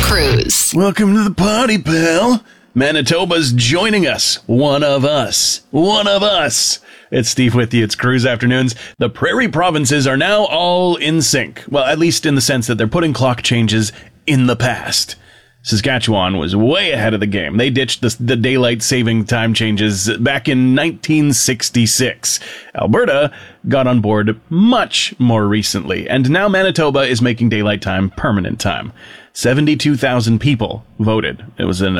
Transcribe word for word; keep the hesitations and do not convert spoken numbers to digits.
Cruz. Welcome to the party, pal. Manitoba's joining us. One of us. One of us. It's Steve with you. It's Cruz Afternoons. The prairie provinces are now all in sync. Well, at least in the sense that they're putting clock changes in the past. Saskatchewan was way ahead of the game. They ditched the, the daylight saving time changes back in nineteen sixty-six. Alberta got on board much more recently, and now Manitoba is making daylight time permanent time. seventy-two thousand people voted. It was an